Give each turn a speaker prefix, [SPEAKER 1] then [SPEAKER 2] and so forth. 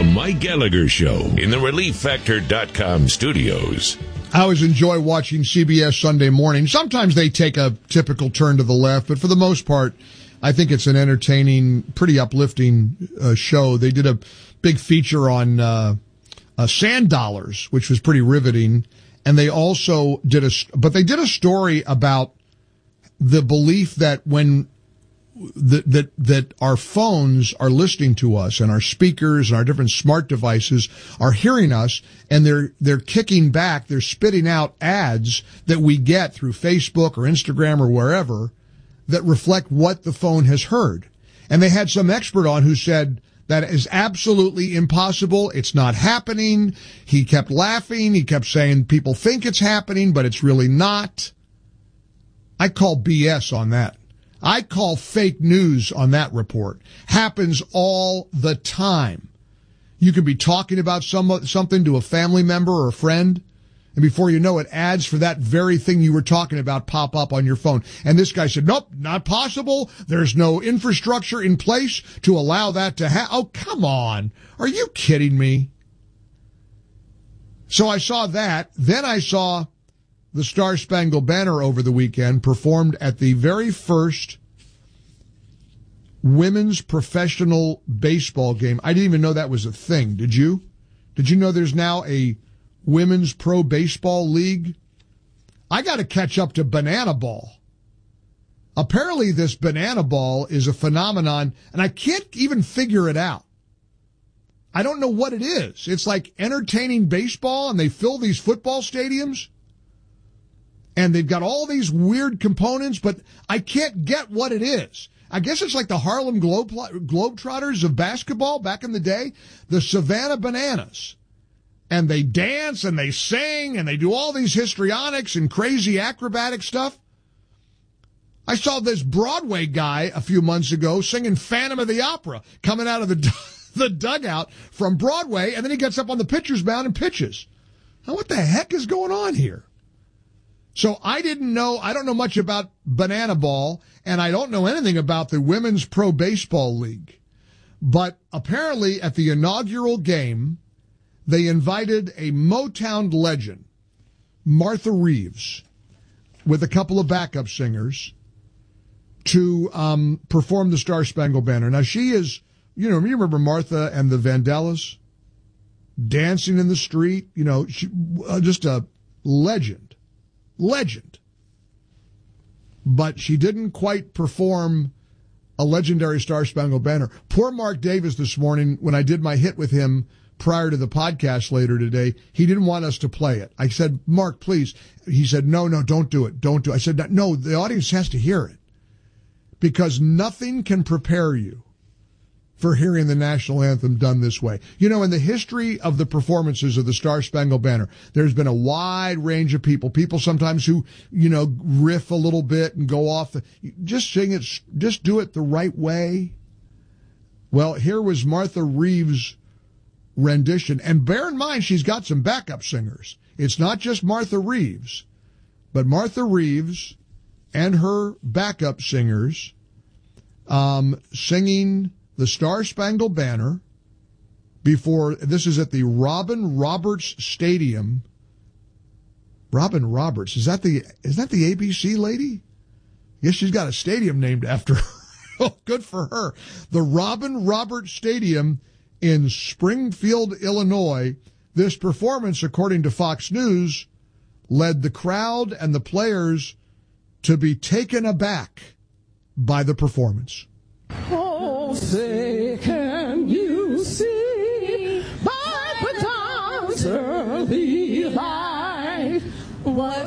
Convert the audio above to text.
[SPEAKER 1] The Mike Gallagher Show in the ReliefFactor.com studios.
[SPEAKER 2] I always enjoy watching CBS Sunday Morning. Sometimes they take a typical turn to the left, but for the most part, I think it's an entertaining, pretty uplifting show. They did a big feature on sand dollars, which was pretty riveting. And they also did a story about the belief that when that our phones are listening to us and our speakers and our different smart devices are hearing us, and they're kicking back, they're spitting out ads that we get through Facebook or Instagram or wherever that reflect what the phone has heard. And they had some expert on who said that is absolutely impossible. It's not happening. He kept laughing. He kept saying people think it's happening, but it's really not. I call BS on that. I call fake news on that report. Happens all the time. You could be talking about something to a family member or a friend, and before you know it, ads for that very thing you were talking about pop up on your phone. And this guy said, nope, not possible. There's no infrastructure in place to allow that to happen. Oh, come on. Are you kidding me? So I saw that. Then I saw the Star Spangled Banner over the weekend performed at the very first women's professional baseball game. I didn't even know that was a thing. Did you? Did you know there's now a women's pro baseball league? I got to catch up to banana ball. Apparently this banana ball is a phenomenon, and I can't even figure it out. I don't know what it is. It's like entertaining baseball, and they fill these football stadiums. And they've got all these weird components, but I can't get what it is. I guess it's like the Harlem Globetrotters of basketball back in the day, the Savannah Bananas. And they dance and they sing and they do all these histrionics and crazy acrobatic stuff. I saw this Broadway guy a few months ago singing Phantom of the Opera coming out of the dugout from Broadway, and then he gets up on the pitcher's mound and pitches. Now, what the heck is going on here? So I don't know much about banana ball, and I don't know anything about the Women's Pro Baseball League. But apparently at the inaugural game, they invited a Motown legend, Martha Reeves, with a couple of backup singers to perform the Star Spangled Banner. Now she is, you remember Martha and the Vandellas dancing in the street? She just a legend. But she didn't quite perform a legendary Star Spangled Banner. Poor Mark Davis this morning, when I did my hit with him prior to the podcast later today, he didn't want us to play it. I said, Mark, please. He said, no, don't do it. Don't do it. I said, no, the audience has to hear it. Because nothing can prepare you for hearing the national anthem done this way. In the history of the performances of the Star Spangled Banner, there's been a wide range of people sometimes who, riff a little bit and go off. Just sing it, just do it the right way. Well, here was Martha Reeves' rendition. And bear in mind, she's got some backup singers. It's not just Martha Reeves, but Martha Reeves and her backup singers singing the Star Spangled Banner before, this is at the Robin Roberts Stadium. Robin Roberts, is that the ABC lady? Yes, she's got a stadium named after her. Oh, good for her. The Robin Roberts Stadium in Springfield, Illinois. This performance, according to Fox News, led the crowd and the players to be taken aback by the performance.
[SPEAKER 3] Oh, say can you see by Patan's early light what